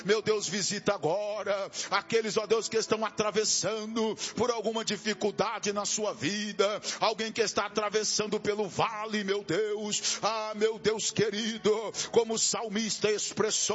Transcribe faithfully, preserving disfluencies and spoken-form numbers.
Meu Deus, visita agora aqueles, ó Deus, que estão atravessando por alguma dificuldade na sua vida. Alguém que está atravessando pelo vale, meu Deus. Ah, meu Deus querido, como o salmista expressou